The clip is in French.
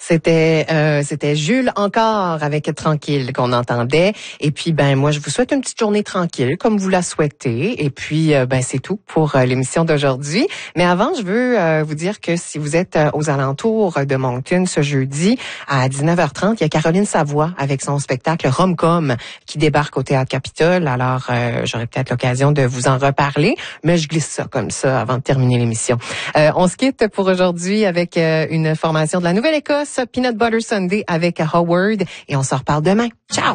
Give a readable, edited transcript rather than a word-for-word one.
C'était Jules encore avec Tranquille qu'on entendait. Et puis, moi, je vous souhaite une petite journée tranquille, comme vous la souhaitez. Et puis, c'est tout pour l'émission d'aujourd'hui. Mais avant, je veux vous dire que si vous êtes aux alentours de Moncton ce jeudi à 19h30, il y a Caroline Savoie avec son spectacle Rom-Com qui débarque au Théâtre Capitole. Alors, j'aurai peut-être l'occasion de vous en reparler, mais je glisse ça comme ça avant de terminer l'émission. On se quitte pour aujourd'hui avec une formation de la Nouvelle-Écosse, Peanut Butter Sunday avec Howard, et on se reparle demain. Ciao!